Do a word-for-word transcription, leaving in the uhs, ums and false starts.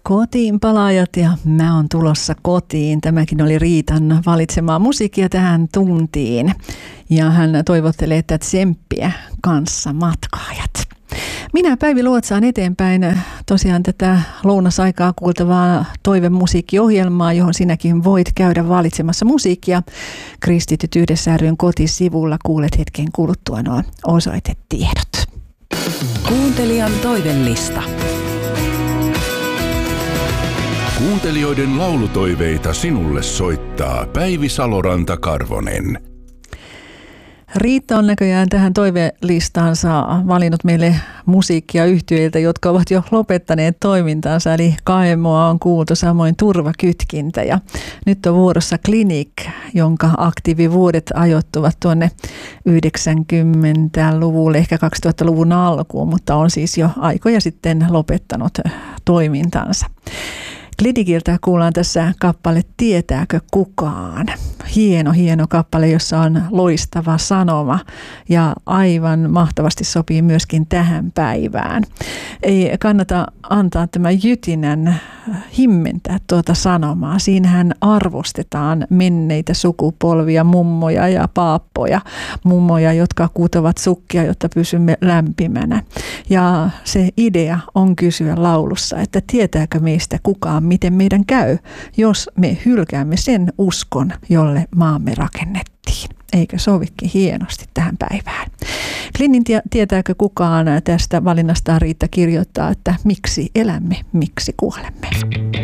Kotiin palaajat ja mä oon tulossa kotiin. Tämäkin oli Riitan valitsemaa musiikkia tähän tuntiin. Ja hän toivottelee, että tsemppiä kanssa matkaajat. Minä Päivi luotsaan eteenpäin tosiaan tätä lounasaikaa kuultavaa toivemusiikkiohjelmaa, johon sinäkin voit käydä valitsemassa musiikkia. Kristityt yhdessä ry:n kotisivulla kuulet hetken kuluttua nuo osoitetiedot. Kuuntelijan toivellista. Kuuntelijoiden laulutoiveita sinulle soittaa Päivi Saloranta-Karvonen. Riitta on näköjään tähän toivelistaansa valinnut meille musiikkia yhtyeiltä, jotka ovat jo lopettaneet toimintaansa. Eli Kaemoa on kuultu, samoin Turvakytkintä. Ja nyt on vuorossa Clinic, jonka aktiivivuodet ajoittuvat tuonne yhdeksänkymmentäluvulle, ehkä kaksituhattaluvun alkuun, mutta on siis jo aikoja sitten lopettanut toimintansa. Cliniciltä kuullaan tässä kappale Tietääkö kukaan? Hieno, hieno kappale, jossa on loistava sanoma ja aivan mahtavasti sopii myöskin tähän päivään. Ei kannata antaa tämän jytinän himmentää tuota sanomaa. Siinähän arvostetaan menneitä sukupolvia, mummoja ja paappoja, mummoja, jotka kutovat sukkia, jotta pysymme lämpimänä. Ja se idea on kysyä laulussa, että tietääkö meistä kukaan, miten meidän käy, jos me hylkäämme sen uskon, jolle maamme rakennettiin. Eikö sovikin hienosti tähän päivään? Clinin tietääkö kukaan tästä valinnastaan Riitta kirjoittaa, että miksi elämme, miksi kuolemme.